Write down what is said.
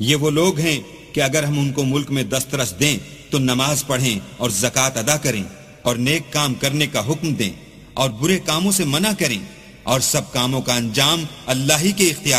ये वो लोग हैं कि अगर हम उनको मुल्क में दस्तरस दें तो नमाज पढ़ें और ज़कात अदा करें और नेक काम करने का हुक्म दें और बुरे कामों से मना करें और सब कामों का अंजाम अल्लाह ही के इख्तियार